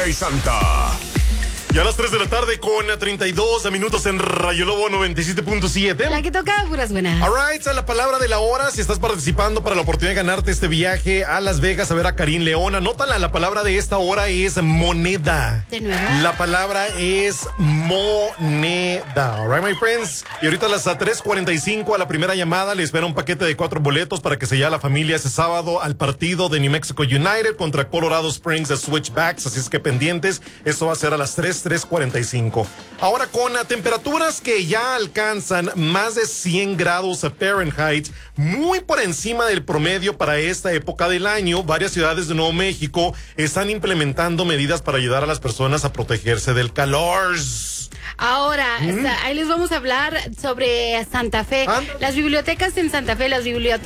y Santa. Y a las 3 de la tarde con 32 minutos en Rayo Lobo 97.7. La que toca puras buenas. Alright, esa es la palabra de la hora. Si estás participando para la oportunidad de ganarte este viaje a Las Vegas a ver a Karim León, anótala. La palabra de esta hora es moneda. ¿De nuevo? La palabra es moneda. Alright, my friends. Y ahorita a las 3:45 a la primera llamada le espera un paquete de 4 boletos para que se lleve a la familia ese sábado al partido de New Mexico United contra Colorado Springs de Switchbacks. Así es que pendientes. Eso va a ser a las 3:45. Ahora con temperaturas que ya alcanzan más de 100 grados Fahrenheit, muy por encima del promedio para esta época del año, varias ciudades de Nuevo México están implementando medidas para ayudar a las personas a protegerse del calor. Ahora, ahí les vamos a hablar sobre Santa Fe. Las bibliotecas en Santa Fe, las bibliotecas